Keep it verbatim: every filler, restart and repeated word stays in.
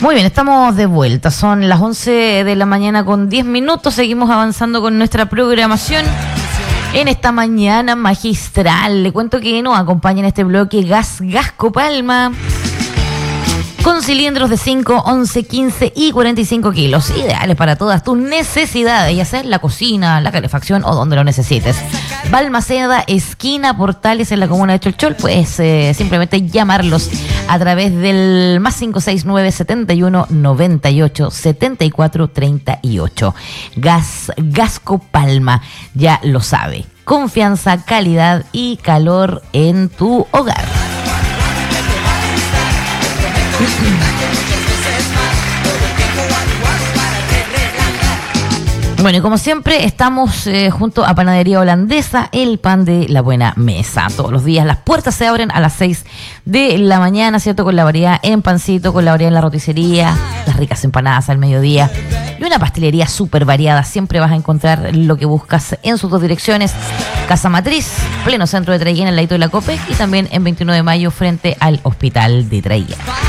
Muy bien, estamos de vuelta. Son las once de la mañana con diez minutos. Seguimos avanzando con nuestra programación en esta mañana magistral. Le cuento que nos acompaña en este bloque Gas Gasco Palma, con cilindros de cinco, once, quince y cuarenta y cinco kilos, ideales para todas tus necesidades, ya sea en la cocina, la calefacción o donde lo necesites. Balmaceda, esquina Portales, en la comuna de Cholchol. Puedes eh, simplemente llamarlos a través del más cinco seis nueve, setenta y uno, noventa y ocho, setenta y cuatro, treinta y ocho. Gas Gasco Palma, ya lo sabe. Confianza, calidad y calor en tu hogar. Bueno, y como siempre estamos eh, junto a Panadería Holandesa, el pan de la buena mesa. Todos los días las puertas se abren a las seis de la mañana, ¿cierto? Con la variedad en pancito, con la variedad en la roticería, las ricas empanadas al mediodía y una pastelería súper variada. Siempre vas a encontrar lo que buscas en sus dos direcciones. Casa Matriz, pleno centro de Traiguén, al ladito de la Copec, y también en veintiuno de mayo frente al Hospital de Traiguén.